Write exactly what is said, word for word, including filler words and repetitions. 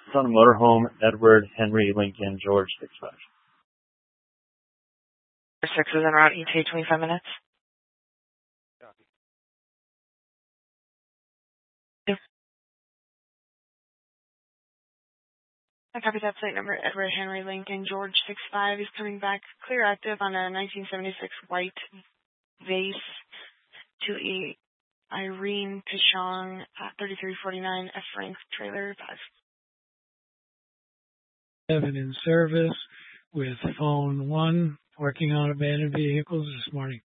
It's on a motorhome, Edward Henry Lincoln George six five. six is en route, E T A twenty-five minutes. Copy. Yep. I copy that plate number, Edward Henry Lincoln George six five. He's coming back clear active on a nineteen seventy-six white vase to a Irene Pichon at thirty-three forty-nine F Frank trailer five. Seven in service with phone one, working on abandoned vehicles this morning.